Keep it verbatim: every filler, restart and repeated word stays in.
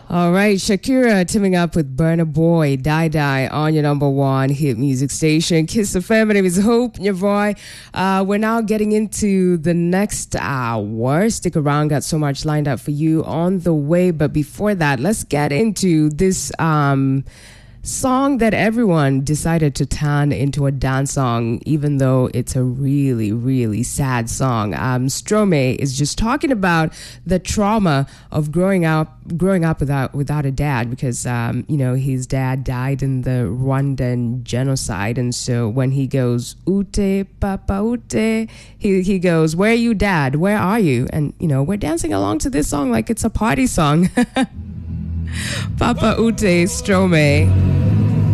All right, Shakira teaming up with Burna Boy, Die Die on your number one hit music station, Kiss F M. My name is Hope, your boy. Uh, we're now getting into the next hour. Stick around, got so much lined up for you on the way. But before that, let's get into this um, song that everyone decided to turn into a dance song, even though it's a really, really sad song. Um, Stromae is just talking about the trauma of growing up, growing up without without a dad, because um, you know, his dad died in the Rwandan genocide, and so when he goes "Ute, Papa Ute," he he goes, "Where are you, Dad? Where are you?" And you know, we're dancing along to this song like it's a party song. Papa Ute, Stromae.